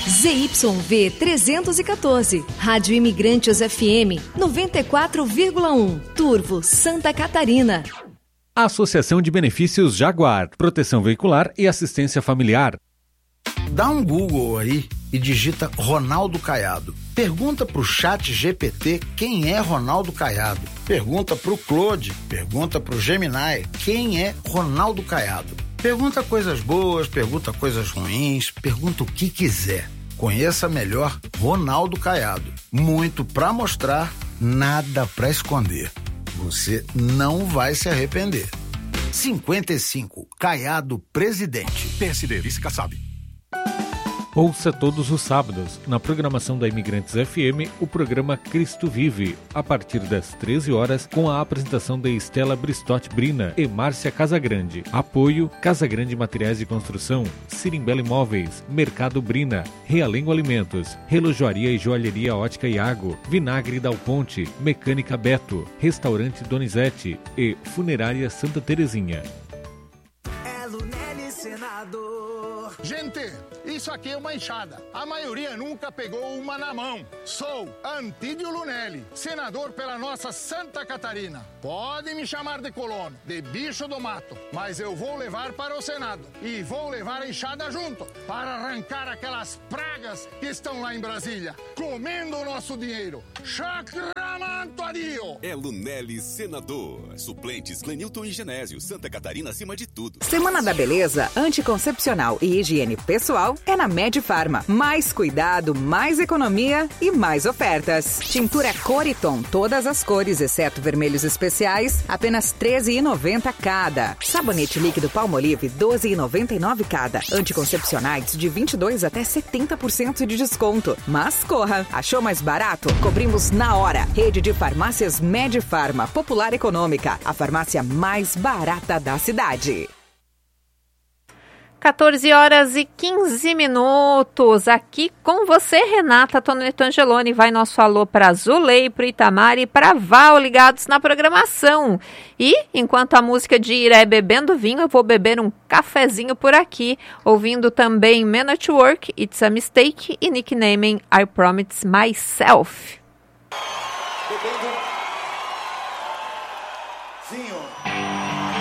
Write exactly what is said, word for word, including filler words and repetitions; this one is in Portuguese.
Z Y V trezentos e quatorze, Rádio Imigrantes F M noventa e quatro vírgula um, Turvo, Santa Catarina. Associação de Benefícios Jaguar, Proteção Veicular e Assistência Familiar. Dá um Google aí e digita Ronaldo Caiado. Pergunta pro chat G P T quem é Ronaldo Caiado. Pergunta pro Claude, pergunta pro Gemini quem é Ronaldo Caiado. Pergunta coisas boas, pergunta coisas ruins, pergunta o que quiser. Conheça melhor Ronaldo Caiado. Muito pra mostrar, nada pra esconder. Você não vai se arrepender. cinquenta e cinco, Caiado Presidente. P S D, vice-Kassab. Ouça todos os sábados, na programação da Imigrantes F M, o programa Cristo Vive, a partir das treze horas, com a apresentação de Estela Bristotti Brina e Márcia Casagrande. Apoio: Casagrande Materiais de Construção, Sirimbela Imóveis, Mercado Brina, Realengo Alimentos, Relojoaria e Joalheria Ótica Iago, Vinagre Dal Ponte, Mecânica Beto, Restaurante Donizete e Funerária Santa Terezinha. É Lunelli Senador. Gente, isso aqui é uma enxada. A maioria nunca pegou uma na mão. Sou Antídio Lunelli, senador pela nossa Santa Catarina. Podem me chamar de colono, de bicho do mato, mas eu vou levar para o Senado. E vou levar a enxada junto, para arrancar aquelas pragas que estão lá em Brasília, comendo o nosso dinheiro. Chacramantoadio! É Lunelli Senador. Suplentes Clenilton e Genésio. Santa Catarina acima de tudo. Semana da Beleza, anticoncepcional e higiene pessoal é na Medifarma. Mais cuidado, mais economia e mais ofertas. Tintura Coriton, todas as cores, exceto vermelhos especiais, apenas treze reais e noventa centavos cada. Sabonete líquido Palmolive, doze reais e noventa e nove centavos cada. Anticoncepcionais de vinte e dois até setenta por cento de desconto. Mas corra, achou mais barato? Cobrimos na hora. Rede de farmácias Medifarma, popular econômica, a farmácia mais barata da cidade. quatorze horas e quinze minutos, aqui com você, Renata Toneto Angeloni. Vai nosso alô para Zulei, para Itamar e para Val, ligados na programação. E, enquanto a música de Ira é bebendo vinho, eu vou beber um cafezinho por aqui, ouvindo também Men at Work, It's a Mistake e Nicknaming I Promise Myself.